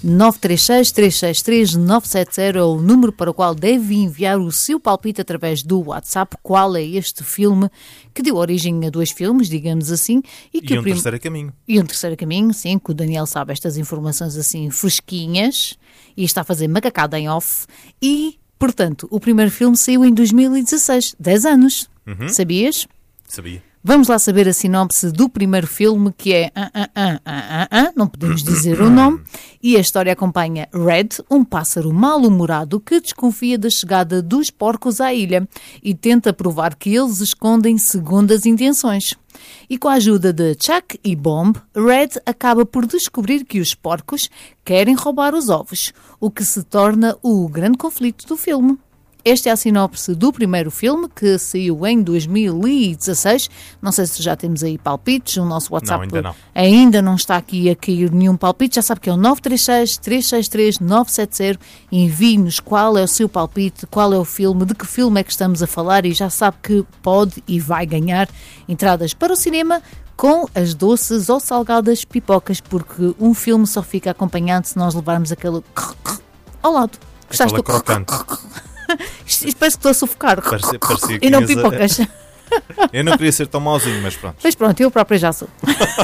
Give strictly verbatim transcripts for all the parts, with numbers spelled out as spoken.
nove três seis, três seis três, nove sete zero é o número para o qual deve enviar o seu palpite através do WhatsApp. Qual é este filme que deu origem a dois filmes, digamos assim. E, que e um prim... terceiro caminho. E um terceiro caminho, sim, que o Daniel sabe estas informações assim fresquinhas e está a fazer macacada em off. E, portanto, o primeiro filme saiu em dois mil e dezasseis, dez anos. Uhum. Sabias? Sabia. Vamos lá saber a sinopse do primeiro filme, que é... Ah, ah, ah, ah, ah, não podemos dizer o nome. E a história acompanha Red, um pássaro mal-humorado que desconfia da chegada dos porcos à ilha e tenta provar que eles escondem segundas intenções. E com a ajuda de Chuck e Bomb, Red acaba por descobrir que os porcos querem roubar os ovos, o que se torna o grande conflito do filme. Esta é a sinopse do primeiro filme, que saiu em dois mil e dezasseis. Não sei se já temos aí palpites. O nosso WhatsApp não, ainda, não. ainda não está aqui a cair nenhum palpite. Já sabe que é o nove três seis, três seis três, nove sete zero. Envie-nos qual é o seu palpite, qual é o filme, de que filme é que estamos a falar, e já sabe que pode e vai ganhar entradas para o cinema com as doces ou salgadas pipocas, porque um filme só fica acompanhado se nós levarmos aquele ao lado. Gostaste do crocante? Isto, isto parece que estou a sufocar. Parecia, parecia e não pipocas. A... Eu não queria ser tão mauzinho, mas pronto. Mas pronto, eu própria já sou.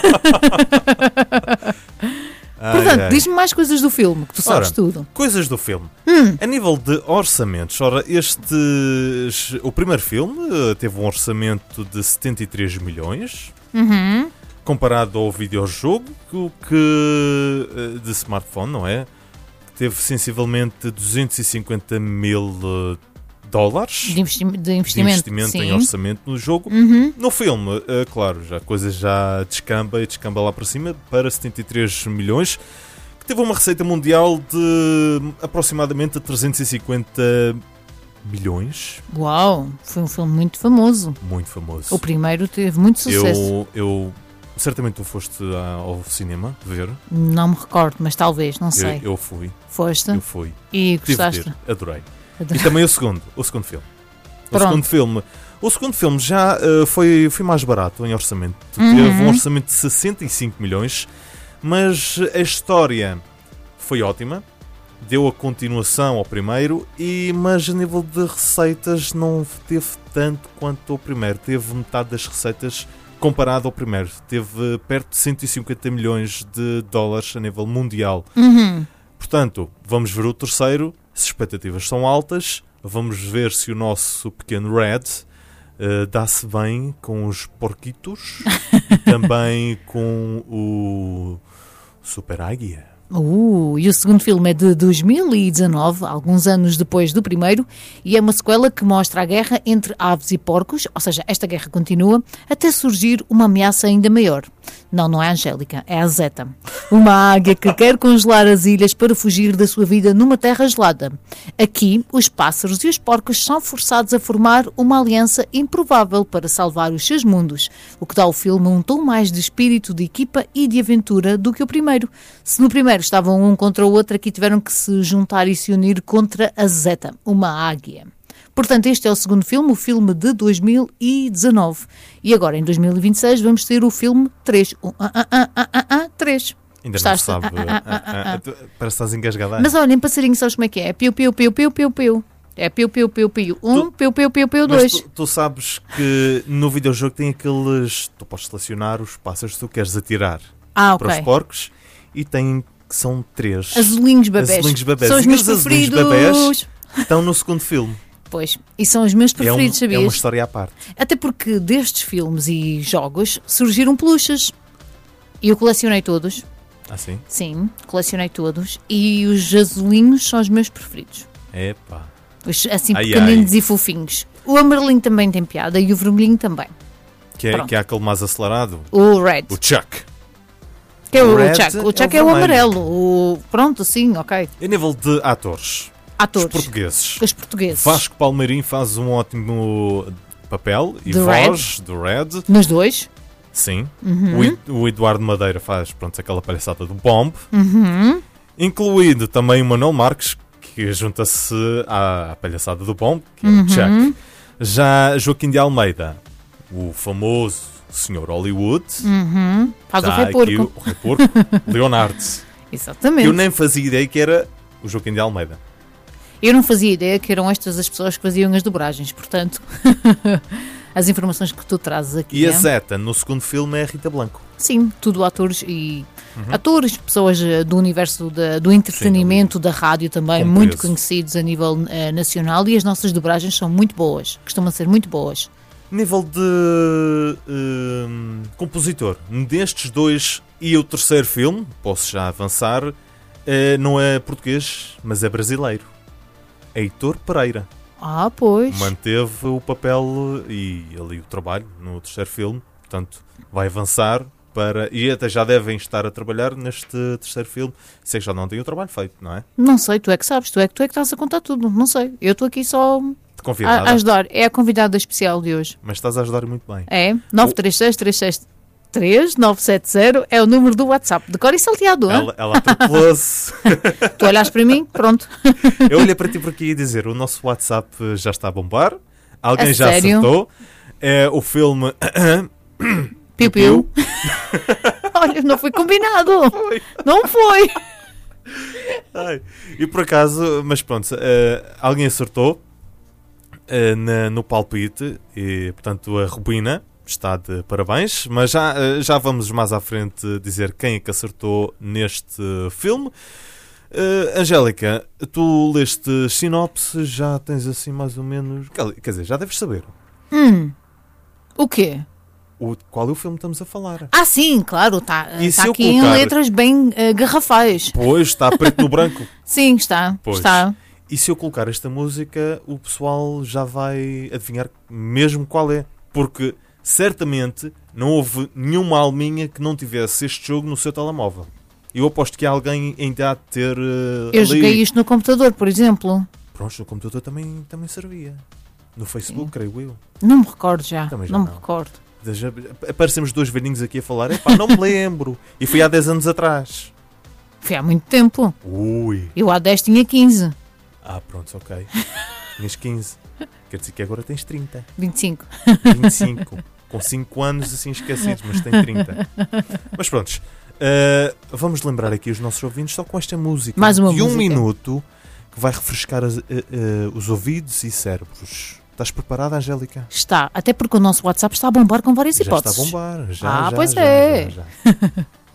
Ai, Portanto, ai. diz-me mais coisas do filme, que tu sabes Ora, tudo. Coisas do filme. Hum. A nível de orçamentos, ora, estes... o primeiro filme uh, teve um orçamento de setenta e três milhões, Uhum. comparado ao videojogo que, que, uh, de smartphone, não é? Teve sensivelmente duzentos e cinquenta mil uh, dólares De, investi- de de investimento, investimento sim. em orçamento no jogo. Uhum. No filme, uh, claro, já a coisa já descamba e descamba lá para cima para setenta e três milhões, que teve uma receita mundial de aproximadamente trezentos e cinquenta milhões. Uau, foi um filme muito famoso. Muito famoso. O primeiro teve muito sucesso. Eu, eu certamente tu foste ao cinema ver. Não me recordo, mas talvez, não sei. Eu, eu fui. Foste? Eu fui. E Tive de gostaste? ter. Adorei. Adorei. E também o segundo, o segundo filme. O Pronto. segundo filme. O segundo filme já uh, foi, foi mais barato em orçamento. Uhum. Teve um orçamento de sessenta e cinco milhões, mas a história foi ótima. Deu a continuação ao primeiro, e, mas a nível de receitas não teve tanto quanto o primeiro. Teve metade das receitas comparado ao primeiro. Teve perto de cento e cinquenta milhões de dólares a nível mundial. Uhum. Portanto, vamos ver o terceiro. As expectativas são altas. Vamos ver se o nosso pequeno Red uh, dá-se bem com os porquitos e também com o Super Águia. Uh, e o segundo filme é de dois mil e dezanove, alguns anos depois do primeiro, e é uma sequela que mostra a guerra entre aves e porcos, ou seja, esta guerra continua, até surgir uma ameaça ainda maior. Não, não é a Angélica, é a Zeta. Uma águia que quer congelar as ilhas para fugir da sua vida numa terra gelada. Aqui, os pássaros e os porcos são forçados a formar uma aliança improvável para salvar os seus mundos, o que dá ao filme um tom mais de espírito de equipa e de aventura do que o primeiro. Se no primeiro estavam um contra o outro, aqui tiveram que se juntar e se unir contra a Zeta, uma águia. Portanto, este é o segundo filme, o filme de dois mil e dezanove. E agora, em dois mil e vinte e seis, vamos ter o filme três. O ah, ah, ah, ah, ah, ah, três. Ainda Gostaste? não se sabe. Ah, ah, ah, ah, ah, ah, tu- Parece que estás engasgada. Mas olhem, passarinho, sabes como é que é? É piu, piu, piu, piu, piu, piu. É piu, piu, piu, piu. Um, Tu- piu, piu, piu, piu, Mas dois. tu, tu sabes que no videojogo tem aqueles... Tu podes selecionar os pássaros que tu queres atirar Ah, para os ok. porcos, e tem que são três. Azulinhos bebés. Azulinhos bebés. São os E meus os azulinhos preferidos. bebés estão no segundo filme. Pois, e são os meus É, um, preferidos, é sabias? uma história à parte. Até porque destes filmes e jogos surgiram peluches. E eu colecionei todos. Assim? Sim, colecionei todos. E os azulinhos são os meus preferidos. Epá. Os, assim, Ai, pequeninos ai. e fofinhos. O amarelinho também tem piada e o vermelhinho também. Que é, Pronto. que é aquele mais acelerado. O Red. O Chuck. Que é o, o Red Chuck. O é o Chuck é o, vermelho. amarelo. O... Pronto, sim, ok. A nível de atores. Atores. Os portugueses. Os portugueses. Vasco Palmeirim faz um ótimo papel e Do voz do Red. Nos dois. Sim. Uhum. O, Ed- o Eduardo Madeira faz, pronto, aquela palhaçada do Bomb. Uhum. Incluído também o Manuel Marques, que junta-se à, à palhaçada do Bomb, que é Uhum. o Chuck. Já Joaquim de Almeida, o famoso senhor Hollywood. Uhum. Faz o Está rei aqui porco. o Rei Porco. Leonardo. Exatamente. Eu nem fazia ideia que era o Joaquim de Almeida. Eu não fazia ideia que eram estas as pessoas que faziam as dobragens, portanto, as informações que tu trazes aqui. E é? a Zeta, no segundo filme, é a Rita Blanco. Sim, tudo atores e Uhum. atores, pessoas eh, do universo da- do entretenimento, da rádio também, Com muito peso. conhecidos a nível eh, nacional, e as nossas dobragens são muito boas, costumam ser muito boas. Nível de hum, compositor, destes dois e o terceiro filme, posso já avançar, eh, não é português, mas é brasileiro. Heitor Pereira. Ah, pois. Manteve o papel e ali o trabalho no terceiro filme, portanto vai avançar para, e até já devem estar a trabalhar neste terceiro filme, se é que já não têm o trabalho feito, não é? Não sei, tu é que sabes, tu é que tu é que estás a contar tudo, não sei. Eu estou aqui só De convidada, a, a ajudar. É a convidada especial de hoje. mas estás a ajudar muito bem. É nove três seis, três seis três, nove sete zero, é o número do WhatsApp. De cor e salteado, hein? Ela, ela atropelou-se. Tu olhas para mim, pronto. Eu olhei para ti por aqui e dizer, o nosso WhatsApp já está a bombar, alguém A já sério? acertou, é o filme Piu-piu. Olha, não foi combinado. Não foi. Ai, e por acaso, mas pronto, eh, alguém acertou eh, na- no palpite e, portanto, a Rubina está de parabéns, mas já, eh, já vamos mais à frente dizer quem é que acertou neste filme. Eh, Angélica, tu leste sinopse, já tens assim mais ou menos... Quer quer dizer, já deves saber Hum. O quê? o, qual é o filme que estamos a falar. Ah, sim, claro, está E se eu aqui em colocar- letras bem eh, garrafais. Pois, está preto no branco. Sim, está. Pois. Está. E se eu colocar esta música, o pessoal já vai adivinhar mesmo qual é. Porque, certamente, não houve nenhuma alminha que não tivesse este jogo no seu telemóvel. Eu aposto que alguém ainda há de ter uh, Eu ali... joguei isto no computador, por exemplo. Pronto, no computador também, também servia. No Facebook, creio eu. Não me recordo já. Também já não, me não. recordo. Já, aparecemos dois velhinhos aqui a falar. Epá, não me lembro. E foi há dez anos atrás. Foi há muito tempo. Ui. Eu há dez tinha quinze. Ah, pronto, ok. Tinhas quinze. Quer dizer que agora tens trinta. vinte e cinco. vinte e cinco. Com cinco anos assim esquecidos, mas tem trinta. Mas prontos, uh, vamos lembrar aqui os nossos ouvintes só com esta música Mais uma de um música. minuto que vai refrescar as- uh, uh, os ouvidos e cérebros. Estás preparada, Angélica? Está. Até porque o nosso WhatsApp está a bombar com várias Já hipóteses. está a bombar. Já, Ah, já, pois já, é. já, já.